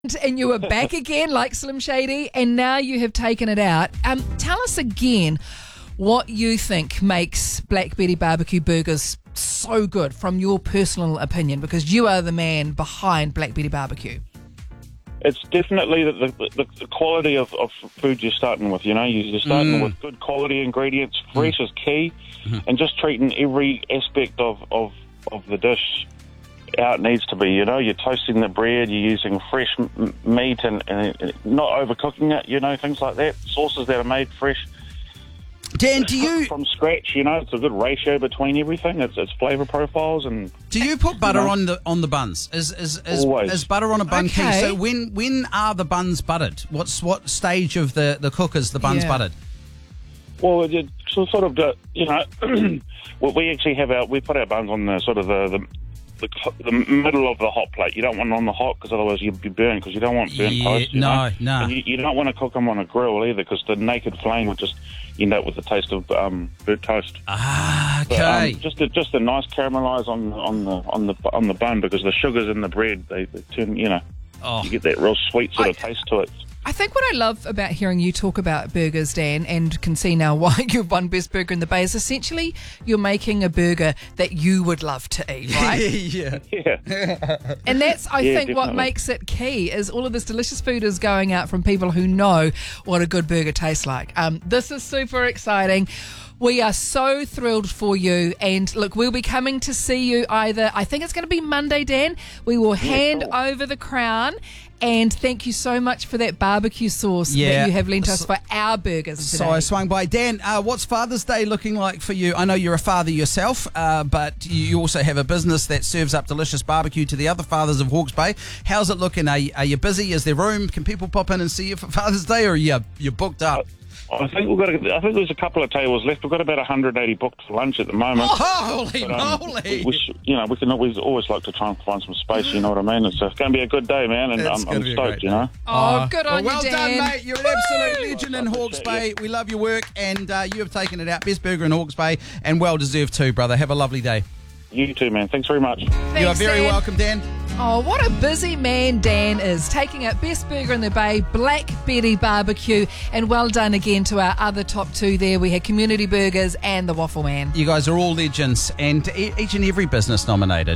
And you were back again like Slim Shady, and now you have taken it out. Tell us again what you think makes Black Betty barbecue burgers so good from your personal opinion, because you are the man behind Black Betty barbecue. It's definitely the quality of food you're starting with, you know. You're starting with good quality ingredients. Fresh is key, and just treating every aspect of the dish how it needs to be, you know. You're toasting the bread, you're using fresh meat and not overcooking it, you know, things like that. Sauces that are made fresh. Dan, do you... From scratch, you know, it's a good ratio between everything. It's flavour profiles and... Do you put butter on the buns? Is butter on a bun key? So when are the buns buttered? What stage of the cook is the buns buttered? Well, it sort of, you know, well, we actually we put our buns on the sort of the middle of the hot plate. You don't want it on the hot because otherwise you'll be burned, because you don't want burnt toast. No. And you don't want to cook them on a grill either, because the naked flame would just end up with the taste of burnt toast. Ah, okay. But, just a nice caramelise on the bun, because the sugars in the bread they turn, you know, you get that real sweet sort of taste to it. I think what I love about hearing you talk about burgers, Dan, and can see now why you've won Best Burger in the Bay, is essentially you're making a burger that you would love to eat, right? Yeah. And that's, I think, definitely. what makes it key, is all of this delicious food is going out from people who know what a good burger tastes like. This is super exciting. We are so thrilled for you. And look, we'll be coming to see you either, I think it's going to be Monday, Dan. We will hand over the crown. And thank you so much for that barbecue sauce that you have lent us for our burgers today. So I swung by. Dan, what's Father's Day looking like for you? I know you're a father yourself, but you also have a business that serves up delicious barbecue to the other fathers of Hawke's Bay. How's it looking? Are you busy? Is there room? Can people pop in and see you for Father's Day, or are you're booked up? I think there's a couple of tables left. We've got about 180 booked for lunch at the moment. Oh, holy moly! We can always like to try and find some space. You know what I mean? It's going to be a good day, man, and I'm stoked. You know. Oh, good on you, well Dan. Well done, mate. You're an absolute legend in Hawke's Bay. We love your work, and you have taken it out. Best burger in Hawke's Bay, and well deserved too, brother. Have a lovely day. You too, man. Thanks very much. You are very welcome, Dan. Oh, what a busy man Dan is, taking out Best Burger in the Bay, Black Betty Barbecue, and well done again to our other top two there. We had Community Burgers and the Waffle Man. You guys are all legends, and each and every business nominated.